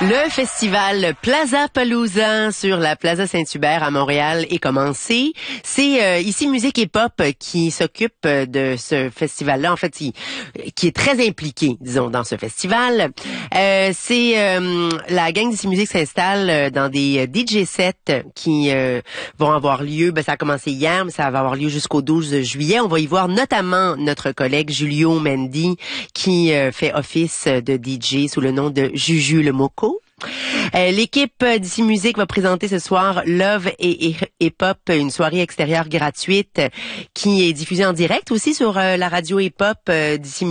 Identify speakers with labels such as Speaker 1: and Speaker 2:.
Speaker 1: Le festival Plaza Palooza sur la Plaza Saint-Hubert à Montréal est commencé. C'est ici Musique et Pop qui s'occupe de ce festival-là, en fait, qui est très impliqué, disons, dans ce festival. La gang d'ici Musique s'installe dans des DJ sets qui vont avoir lieu. Ça a commencé hier, mais ça va avoir lieu jusqu'au 12 juillet. On va y voir notamment notre collègue Julio Mendy qui fait office de DJ sous le nom de Juju le Moco. L'équipe d'ici Musique va présenter ce soir Love et Hip-Hop, une soirée extérieure gratuite qui est diffusée en direct aussi sur la radio Hip-Hop d'ici